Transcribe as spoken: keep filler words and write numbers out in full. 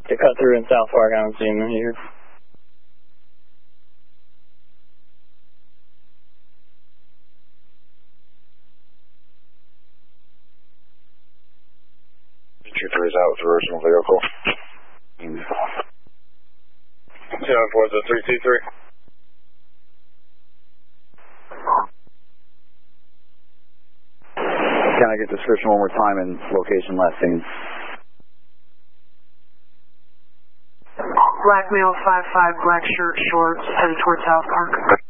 To cut through in South Park, I don't see him here. two three is out with the original vehicle. seven four is a three two three. Can I get description one more time and location last scene? Black male, five five, black shirt, shorts, headed towards South Park.